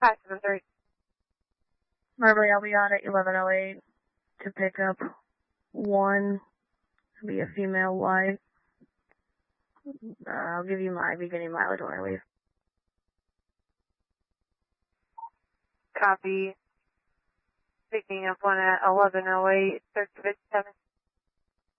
573. Marbury, I'll be on at 1108 to pick up one. It'll be a female white. I'll give you my beginning mileage when I leave. Copy. Picking up one at 1108, 37.